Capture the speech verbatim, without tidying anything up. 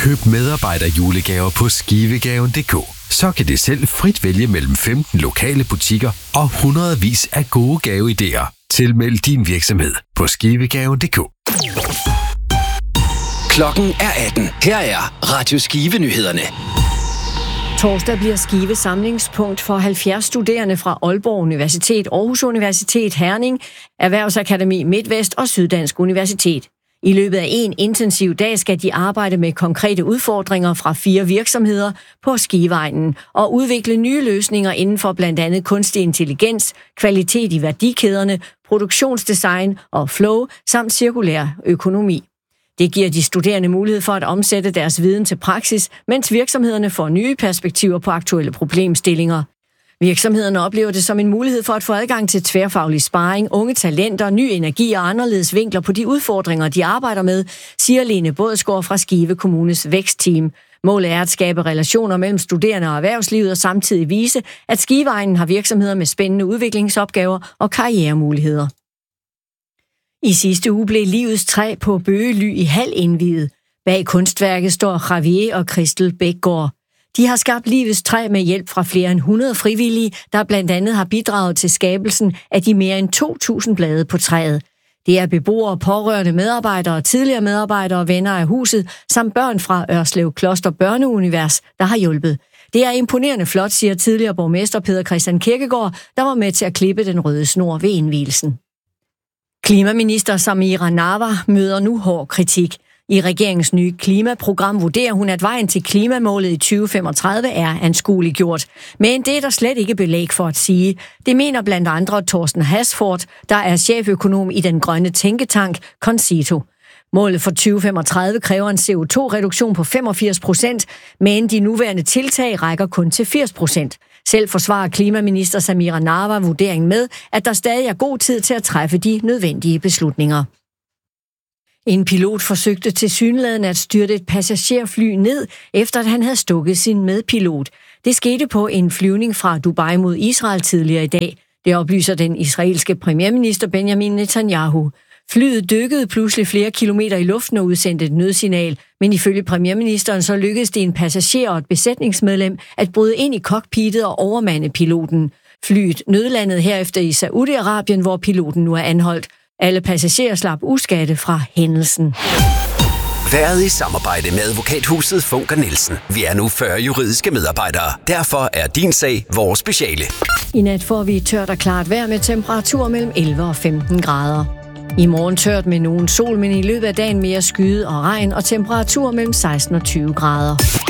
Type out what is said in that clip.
Køb medarbejderjulegaver på skivegaven punktum d k. Så kan det selv frit vælge mellem femten lokale butikker og hundredvis af gode gaveidéer. Tilmeld din virksomhed på skivegaven punktum d k. Klokken er atten. Her er Radio Skive-nyhederne. Torsdag bliver Skive samlingspunkt for halvfjerds studerende fra Aalborg Universitet, Aarhus Universitet, Herning, Erhvervsakademi Midtvest og Syddansk Universitet. I løbet af en intensiv dag skal de arbejde med konkrete udfordringer fra fire virksomheder på Skiveegnen og udvikle nye løsninger inden for blandt andet kunstig intelligens, kvalitet i værdikæderne, produktionsdesign og flow samt cirkulær økonomi. Det giver de studerende mulighed for at omsætte deres viden til praksis, mens virksomhederne får nye perspektiver på aktuelle problemstillinger. Virksomhederne oplever det som en mulighed for at få adgang til tværfaglig sparring, unge talenter, ny energi og anderledes vinkler på de udfordringer, de arbejder med, siger Lene Bådsgaard fra Skive Kommunes vækstteam. Målet er at skabe relationer mellem studerende og erhvervslivet og samtidig vise, at Skiveegnen har virksomheder med spændende udviklingsopgaver og karrieremuligheder. I sidste uge blev Livets Træ på Bøgely i Hald indviet. Bag kunstværket står Javier og Christel Bækgaard. De har skabt Livets Træ med hjælp fra flere end hundrede frivillige, der blandt andet har bidraget til skabelsen af de mere end to tusind blade på træet. Det er beboere, pårørende medarbejdere, tidligere medarbejdere og venner af huset, samt børn fra Ørslev Kloster Børneunivers, der har hjulpet. Det er imponerende flot, siger tidligere borgmester Peter Christian Kirkegaard, der var med til at klippe den røde snor ved indvielsen. Klimaminister Samira Nawa møder nu hård kritik. I regeringens nye klimaprogram vurderer hun, at vejen til klimamålet i tyve femogtredive er anskueliggjort. Men det er der slet ikke belæg for at sige. Det mener blandt andre Thorsten Hasford, der er cheføkonom i den grønne tænketank Concito. Målet for tyve femogtredive kræver en C O to reduktion på femogfirs procent, men de nuværende tiltag rækker kun til firs procent. Selv forsvarer klimaminister Samira Nawa vurderingen med, at der stadig er god tid til at træffe de nødvendige beslutninger. En pilot forsøgte tilsyneladende at styrte et passagerfly ned, efter at han havde stukket sin medpilot. Det skete på en flyvning fra Dubai mod Israel tidligere i dag. Det oplyser den israelske premierminister Benjamin Netanyahu. Flyet dykkede pludselig flere kilometer i luften og udsendte et nødsignal, men ifølge premierministeren så lykkedes det en passager og et besætningsmedlem at bryde ind i cockpittet og overmande piloten. Flyet nødlandede herefter i Saudi-Arabien, hvor piloten nu er anholdt. Alle passagerer slap uskadte fra hændelsen. Været i samarbejde med advokathuset Funker Nielsen. Vi er nu fyrre juridiske medarbejdere. Derfor er din sag vores speciale. I nat får vi tørt og klart vejr med temperatur mellem elleve og femten grader. I morgen tørt med nogen sol, men i løbet af dagen mere skyde og regn og temperatur mellem seksten og tyve grader.